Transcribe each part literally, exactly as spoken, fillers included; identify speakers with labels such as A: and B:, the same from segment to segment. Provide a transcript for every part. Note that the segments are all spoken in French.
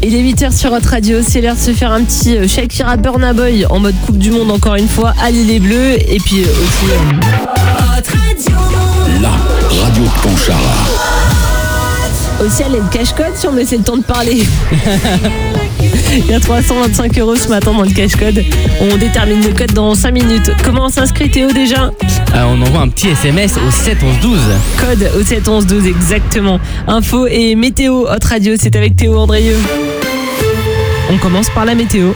A: Il est huit heures sur votre radio, c'est l'heure de se faire un petit Shakira Burna Boy en mode Coupe du Monde encore une fois à l'île Bleue et puis aussi
B: Votre radio. La radio de Pontcharra.
A: Aussi elle est le cache-code si on me laissait le temps de parler. Il y a trois cent vingt-cinq euros ce matin dans le cache-code. On détermine le code dans cinq minutes. Comment on s'inscrit Théo déjà ?
C: Euh, on envoie un petit S M S au sept onze douze.
A: Code au sept onze douze exactement. Info et météo Hot Radio, c'est avec Théo Andrieux. On commence par la météo.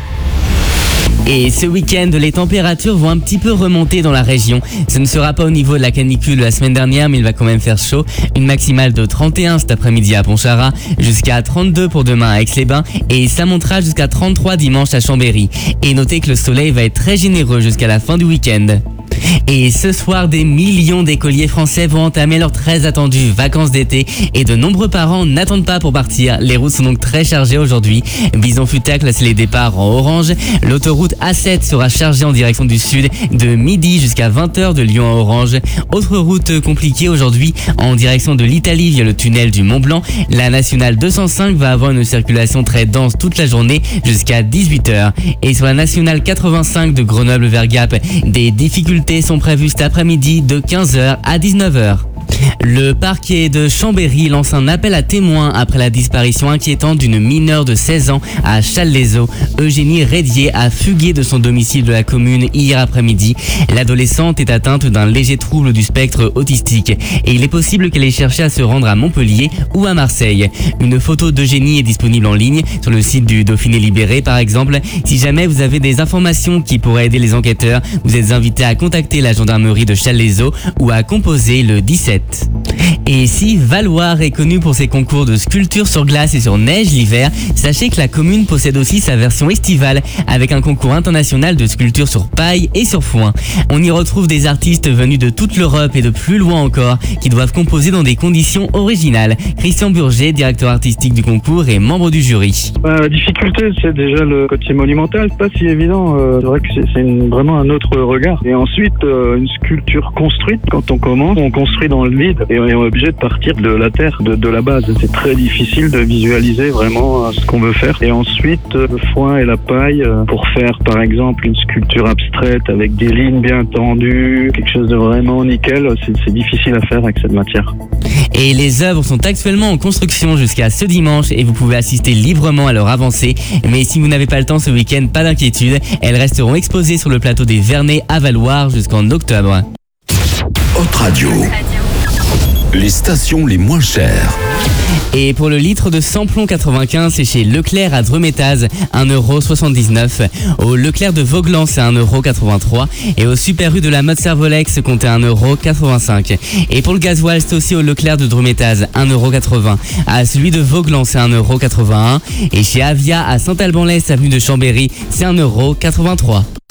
C: Et ce week-end, les températures vont un petit peu remonter dans la région. Ce ne sera pas au niveau de la canicule la semaine dernière, mais il va quand même faire chaud. Une maximale de trente et un cet après-midi à Pontcharra, jusqu'à trente-deux pour demain à Aix-les-Bains, et ça montera jusqu'à trente-trois dimanche à Chambéry. Et notez que le soleil va être très généreux jusqu'à la fin du week-end. Et ce soir, des millions d'écoliers français vont entamer leurs très attendues vacances d'été et de nombreux parents n'attendent pas pour partir. Les routes sont donc très chargées aujourd'hui. Bison-Futé a classé les départs en orange. L'autoroute A sept sera chargée en direction du sud de midi jusqu'à vingt heures de Lyon à Orange. Autre route compliquée aujourd'hui en direction de l'Italie via le tunnel du Mont-Blanc. La nationale deux cent cinq va avoir une circulation très dense toute la journée jusqu'à dix-huit heures. Et sur la nationale quatre-vingt-cinq de Grenoble vers Gap, des difficultés sont prévues cet après-midi de quinze heures à dix-neuf heures. Le parquet de Chambéry lance un appel à témoins après la disparition inquiétante d'une mineure de seize ans à Challes-les-Eaux. Eugénie Rédier a fugué de son domicile de la commune hier après-midi. L'adolescente est atteinte d'un léger trouble du spectre autistique et il est possible qu'elle ait cherché à se rendre à Montpellier ou à Marseille. Une photo d'Eugénie est disponible en ligne sur le site du Dauphiné Libéré par exemple. Si jamais vous avez des informations qui pourraient aider les enquêteurs, vous êtes invité à contacter la gendarmerie de Challes-les-Eaux ou à composer le dix-sept. Et si Valloire est connu pour ses concours de sculpture sur glace et sur neige l'hiver, sachez que la commune possède aussi sa version estivale avec un concours international de sculpture sur paille et sur foin. On y retrouve des artistes venus de toute l'Europe et de plus loin encore qui doivent composer dans des conditions originales. Christian Burger, directeur artistique du concours et membre du jury.
D: Bah, la difficulté, c'est déjà le côté monumental, c'est pas si évident. Euh, c'est vrai que c'est, c'est une, vraiment un autre regard. Et ensuite, euh, une sculpture construite, quand on commence, on construit dans le vide et on est obligé de partir de la terre, de, de la base. C'est très difficile de visualiser vraiment ce qu'on veut faire. Et ensuite, le foin et la paille pour faire par exemple une sculpture abstraite avec des lignes bien tendues, quelque chose de vraiment nickel, c'est, c'est difficile à faire avec cette matière.
C: Et les œuvres sont actuellement en construction jusqu'à ce dimanche et vous pouvez assister librement à leur avancée. Mais si vous n'avez pas le temps ce week-end, pas d'inquiétude, elles resteront exposées sur le plateau des Vernets à Valloire jusqu'en octobre.
B: Hot Radio. Les stations les moins chères.
C: Et pour le litre de samplon quatre-vingt-quinze, c'est chez Leclerc à Dreux-Métaz, un euro soixante-dix-neuf. Au Leclerc de Vauglan, c'est un euro quatre-vingt-trois. Et au Super U de la mode Servolex, comptez un euro quatre-vingt-cinq. Et pour le gasoil, c'est aussi au Leclerc de Dreux-Métaz, un euro quatre-vingts. À celui de Vauglan, c'est un euro quatre-vingt-un. Et chez Avia à Saint-Alban-l'Est, avenue de Chambéry, c'est un euro quatre-vingt-trois.